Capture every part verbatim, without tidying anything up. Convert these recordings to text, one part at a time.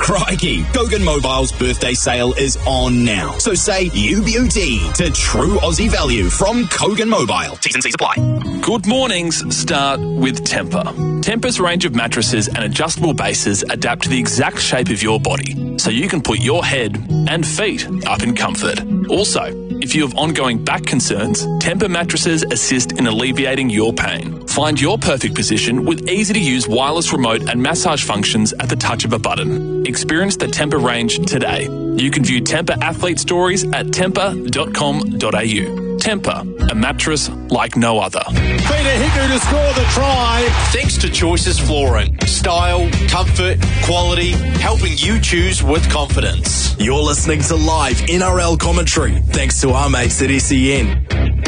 Crikey, Kogan Mobile's birthday sale is on now. So say U B U T to true Aussie value from Kogan Mobile. T's and C's apply. Good mornings start with Tempur. Tempur's range of mattresses and adjustable bases adapt to the exact shape of your body, so you can put your head and feet up in comfort. Also, if you have ongoing back concerns, Tempur mattresses assist in alleviating your pain. Find your perfect position with easy-to-use wireless remote and massage functions at the touch of a button. Experience the Tempur range today. You can view Tempur athlete stories at tempur dot com dot a u. Tempur, a mattress like no other. Peter Hiku to score the try. Thanks to Choices Flooring. Style, comfort, quality, helping you choose with confidence. You're listening to live N R L commentary, thanks to our mates at S E N.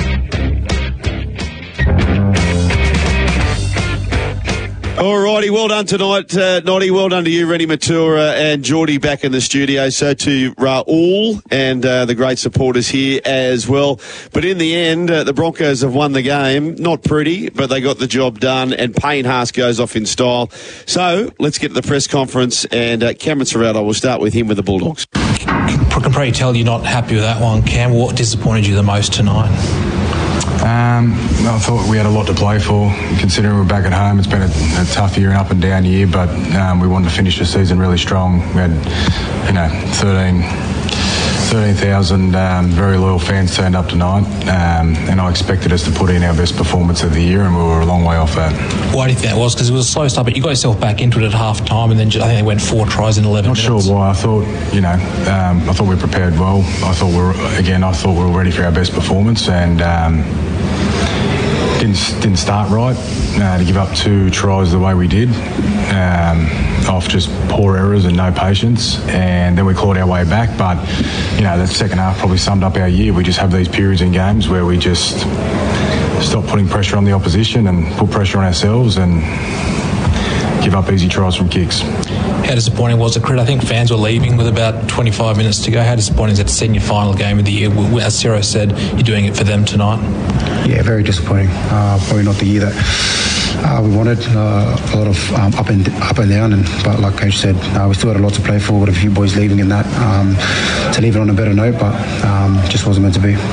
Alrighty, well done tonight, uh, Noddy. Well done to you, Rennie Matura and Geordie back in the studio. So to Raul and uh, the great supporters here as well. But in the end, uh, the Broncos have won the game. Not pretty, but they got the job done, and Payne Haas goes off in style. So let's get to the press conference, and uh, Cameron Serrato, we'll start with him with the Bulldogs. I can probably tell you're not happy with that one, Cam. What disappointed you the most tonight? Um, I thought we had a lot to play for, considering we're back at home. It's been a, a tough year and up and down year, but um, we wanted to finish the season really strong. We had, you know, thirteen thousand um, very loyal fans turned up tonight, um, and I expected us to put in our best performance of the year, and we were a long way off that. Why do you think that was? Because it was a slow start, but you got yourself back into it at half time, and then just, I think they went four tries in eleven Not minutes. sure why. I thought, you know, um, I thought we prepared well. I thought we were, again, I thought we were ready for our best performance, and um, Didn't, didn't start right uh, to give up two tries the way we did, um, off just poor errors and no patience, and then we clawed our way back. But you know, that second half probably summed up our year. We just have these periods in games where we just stop putting pressure on the opposition and put pressure on ourselves and give up easy tries from kicks. How disappointing was it, Crit? I think fans were leaving with about twenty-five minutes to go. How disappointing is that to see in your final game of the year? As Ciro said, you're doing it for them tonight. Yeah, very disappointing. Uh, probably not the year that uh, we wanted. Uh, a lot of um, up and up and down, and but like Coach said, uh, we still had a lot to play for. With a few boys leaving in that, um, to leave it on a better note, but um, just wasn't meant to be.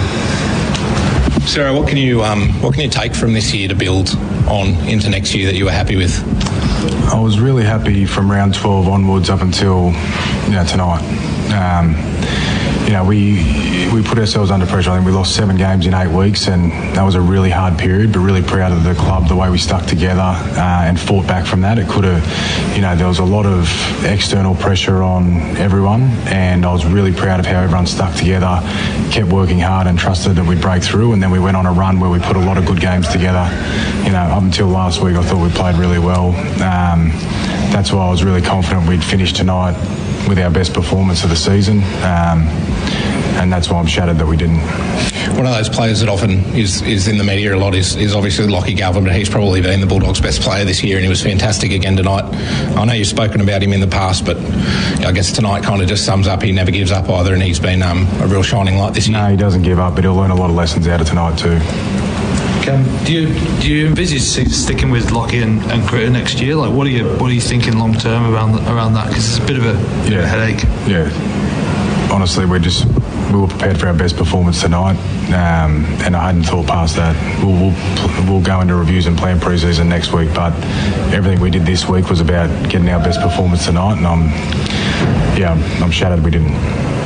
Sarah, what can you um, what can you take from this year to build on into next year that you were happy with? I was really happy from round twelve onwards up until you know tonight. Um, you know, we we put ourselves under pressure. I think we lost seven games in eight weeks, and that was a really hard period. But really proud of the club, the way we stuck together uh, and fought back from that. It could have, you know, there was a lot of external pressure on everyone, and I was really proud of how everyone stuck together, kept working hard, and trusted that we'd break through. And then we went on a run where we put a lot of good games together. You know, up until last week, I thought we played really well. Um, that's why I was really confident we'd finish tonight with our best performance of the season. Um, and that's why I'm shattered that we didn't. One of those players that often is, is in the media a lot is, is obviously Lachie Galvin, but he's probably been the Bulldogs' best player this year, and he was fantastic again tonight. I know you've spoken about him in the past, but I guess tonight kind of just sums up he never gives up either, and he's been um, a real shining light this year. No, he doesn't give up, but he'll learn a lot of lessons out of tonight too. Um, do you do you envisage sticking with Lachie and, and Critter next year? Like, what are you what are you thinking long term around around that? Because it's a bit of a, bit yeah. of a headache. Yeah. Honestly, we're just we were prepared for our best performance tonight, um, and I hadn't thought past that. We'll, we'll we'll go into reviews and plan pre-season next week, but everything we did this week was about getting our best performance tonight, and I'm yeah I'm, I'm shattered we didn't.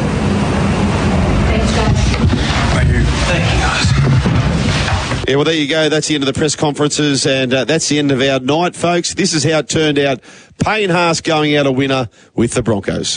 Thanks, guys. Thank you. Thank you, guys. Yeah, well, there you go. That's the end of the press conferences, and uh, that's the end of our night, folks. This is how it turned out. Payne Haas going out a winner with the Broncos.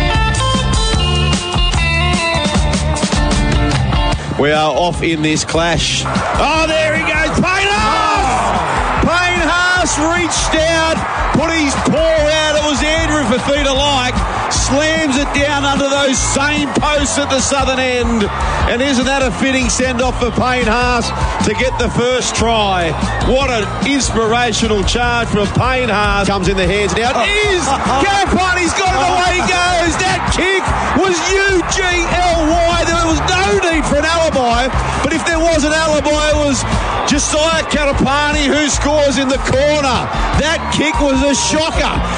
We are off in this clash. Oh, there he goes. Payne Haas! Payne Haas reached out, put his paw out. It was Andrew Fifita-like. Slams it down under those same posts at the southern end. And isn't that a fitting send-off for Payne Haas to get the first try? What an inspirational charge from Payne Haas. Comes in the hands now. It is! Garapani, he's got it, away he goes. That kick was U G L Y. There was no need for an alibi. But if there was an alibi, it was Josiah Garapani who scores in the corner. That kick was a shocker.